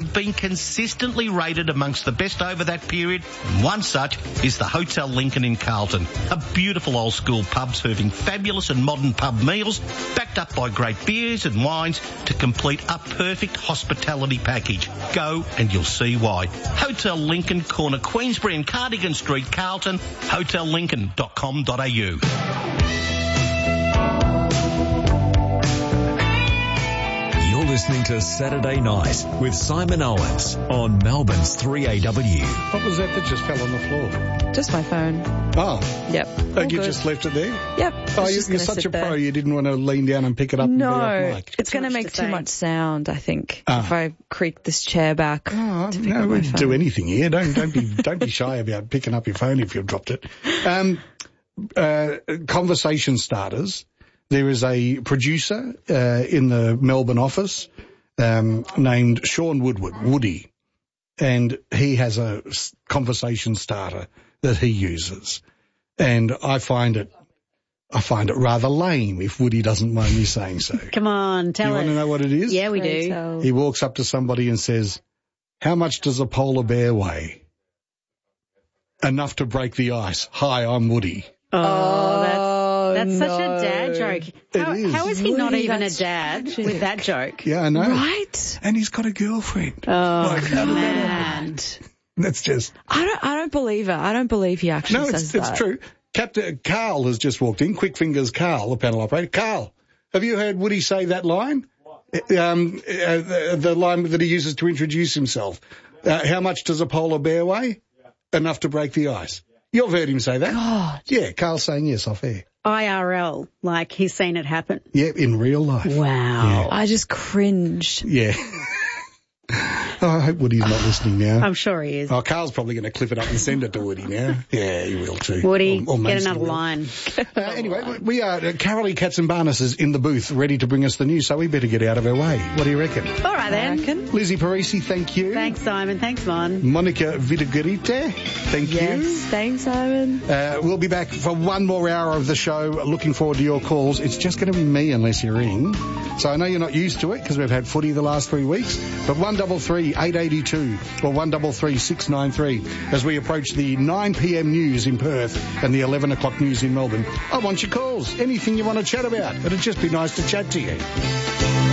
have been consistently rated amongst the best over that period. And one such is the Hotel Lincoln in Carlton, a beautiful old school pub serving fabulous and modern pub meals, backed up by great beers and wines to complete a perfect hospitality package. Go and you'll see why. Hotel Lincoln, corner Queensbury and Cardigan Street, Carlton, hotellincoln.com.au. Listening to Saturday Night with Simon Owens on Melbourne's 3AW. What was that just fell on the floor? Just my phone. Oh. Yep. Oh, you just left it there? Yep. Oh, you're such a pro, you didn't want to lean down and pick it up and be off mic. It's going to make too much sound, I think, if I creak this chair back. Oh, no, we'll do anything here. Don't be shy about picking up your phone if you've dropped it. Conversation starters. There is a producer in the Melbourne office named Sean Woodward, Woody, and he has a conversation starter that he uses. And I find it rather lame, if Woody doesn't mind me saying so. Come on, tell us. Do you want to know what it is? Yeah, we do. He walks up to somebody and says, "How much does a polar bear weigh?" "Enough to break the ice. Hi, I'm Woody." That's such a dad joke. How is he not even a dad with that joke? Yeah, I know. Right? And he's got a girlfriend. Oh, man. That's just... I don't believe it. I don't believe he actually says that. No, it's true. Captain Carl has just walked in. Quick Fingers Carl, the panel operator. Carl, have you heard Woody say that line? The line that he uses to introduce himself. How much does a polar bear weigh? Enough to break the ice. You've heard him say that? God. Yeah, Carl's saying yes off air. IRL, like he's seen it happen. Yeah, in real life. Wow. Yeah. I just cringed. Yeah. Oh, I hope Woody's not listening now. I'm sure he is. Oh, Carl's probably going to clip it up and send it to Woody now. Yeah, he will too. Woody, or get another line. Anyway, we are, Carolee Katzenbarnes is in the booth ready to bring us the news, so we better get out of our way. What do you reckon? All right then. Lizzie Parisi, thank you. Thanks, Simon. Thanks, Mon. Monica Vidagurite, thank you. Yes, thanks, Simon. We'll be back for one more hour of the show. Looking forward to your calls. It's just going to be me unless you ring. So I know you're not used to it because we've had footy the last 3 weeks, but 133 882 or 133 693 as we approach the 9 p.m. news in Perth and the 11 o'clock news in Melbourne. I want your calls. Anything you want to chat about. It'd just be nice to chat to you.